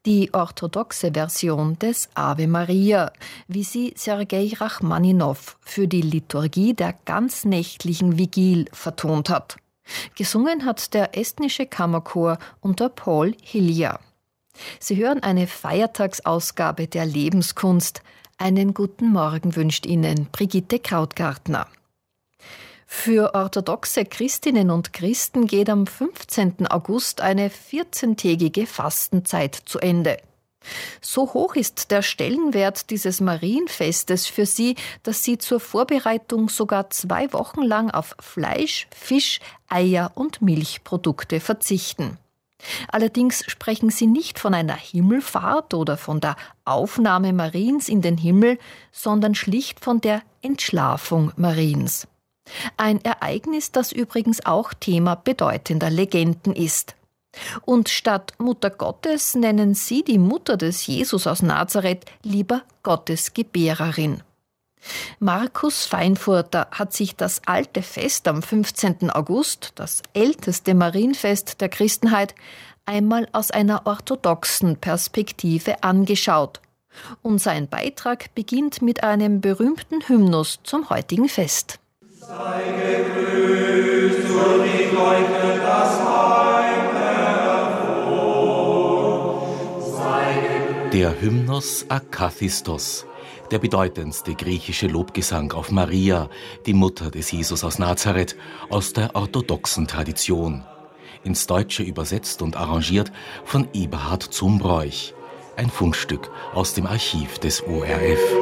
die orthodoxe Version des Ave Maria, wie sie Sergei Rachmaninow für die Liturgie der ganznächtlichen Vigil vertont hat. Gesungen hat der estnische Kammerchor unter Paul Hilja. Sie hören eine Feiertagsausgabe der Lebenskunst. Einen guten Morgen wünscht Ihnen Brigitte Krautgartner. Für orthodoxe Christinnen und Christen geht am 15. August eine 14-tägige Fastenzeit zu Ende. So hoch ist der Stellenwert dieses Marienfestes für sie, dass sie zur Vorbereitung sogar 2 Wochen lang auf Fleisch, Fisch, Eier und Milchprodukte verzichten. Allerdings sprechen sie nicht von einer Himmelfahrt oder von der Aufnahme Mariens in den Himmel, sondern schlicht von der Entschlafung Mariens. Ein Ereignis, das übrigens auch Thema bedeutender Legenden ist. Und statt Mutter Gottes nennen sie die Mutter des Jesus aus Nazareth lieber Gottesgebärerin. Markus Feinfurter hat sich das alte Fest am 15. August, das älteste Marienfest der Christenheit, einmal aus einer orthodoxen Perspektive angeschaut. Und sein Beitrag beginnt mit einem berühmten Hymnus zum heutigen Fest. Sei gegrüßt und ich leuchte das Heim hervor. Der Hymnus Akathistos, der bedeutendste griechische Lobgesang auf Maria, die Mutter des Jesus aus Nazareth, aus der orthodoxen Tradition. Ins Deutsche übersetzt und arrangiert von Eberhard Zumbräuch. Ein Fundstück aus dem Archiv des ORF.